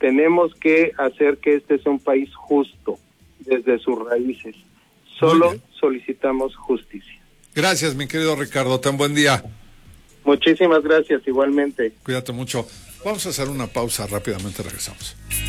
tenemos que hacer que este sea un país justo desde sus raíces. Solo solicitamos justicia. Gracias, mi querido Ricardo, tan buen día. Muchísimas gracias, igualmente. Cuídate mucho. Vamos a hacer una pausa, rápidamente regresamos.